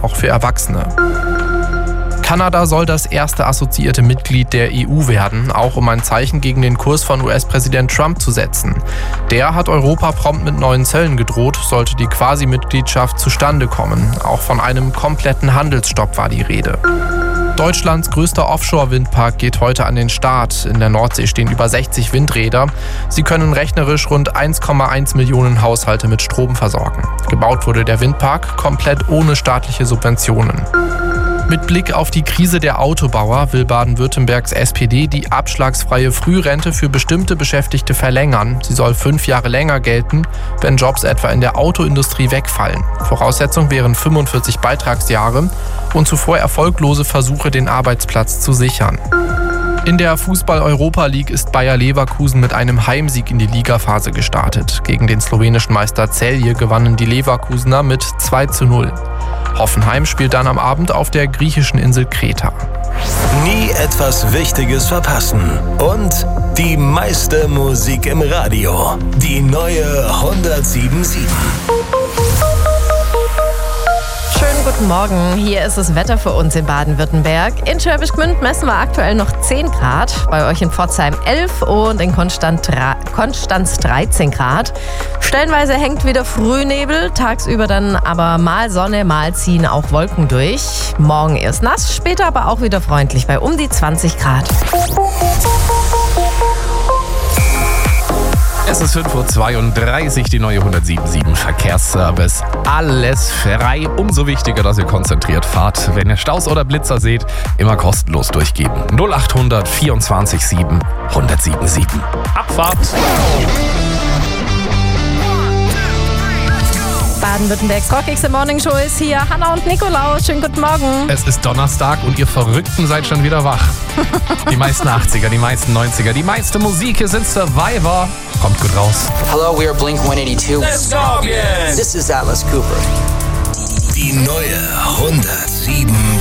auch für Erwachsene. Kanada soll das erste assoziierte Mitglied der EU werden, auch um ein Zeichen gegen den Kurs von US-Präsident Trump zu setzen. Der hat Europa prompt mit neuen Zöllen gedroht, sollte die Quasi-Mitgliedschaft zustande kommen. Auch von einem kompletten Handelsstopp war die Rede. Deutschlands größter Offshore-Windpark geht heute an den Start. In der Nordsee stehen über 60 Windräder. Sie können rechnerisch rund 1,1 Millionen Haushalte mit Strom versorgen. Gebaut wurde der Windpark komplett ohne staatliche Subventionen. Mit Blick auf die Krise der Autobauer will Baden-Württembergs SPD die abschlagsfreie Frührente für bestimmte Beschäftigte verlängern. Sie soll 5 Jahre länger gelten, wenn Jobs etwa in der Autoindustrie wegfallen. Voraussetzung wären 45 Beitragsjahre und zuvor erfolglose Versuche, den Arbeitsplatz zu sichern. In der Fußball-Europa League ist Bayer Leverkusen mit einem Heimsieg in die Ligaphase gestartet. Gegen den slowenischen Meister Celje gewannen die Leverkusener mit 2:0. Hoffenheim spielt dann am Abend auf der griechischen Insel Kreta. Nie etwas Wichtiges verpassen. Und die meiste Musik im Radio. Die neue 107.7. Schönen guten Morgen. Hier ist das Wetter für uns in Baden-Württemberg. In Schwäbisch Gmünd messen wir aktuell noch 10 Grad. Bei euch in Pforzheim 11 und in Konstanz 13 Grad. Stellenweise hängt wieder Frühnebel. Tagsüber dann aber mal Sonne, mal ziehen auch Wolken durch. Morgen erst nass, später aber auch wieder freundlich bei um die 20 Grad. Es ist 5:32 Uhr, die neue 107.7 Verkehrsservice. Alles frei. Umso wichtiger, dass ihr konzentriert fahrt. Wenn ihr Staus oder Blitzer seht, immer kostenlos durchgeben. 0800 24 7 107.7. Abfahrt! Baden-Württembergs rockigste Morningshow ist hier. Hanna und Nikolaus, schönen guten Morgen. Es ist Donnerstag und ihr Verrückten seid schon wieder wach. Die meisten 80er, die meisten 90er, die meiste Musik, hier sind Survivor. Kommt gut raus. Hello, we are Blink-182. Let's go again. This is Alice Cooper. Die neue 107.7.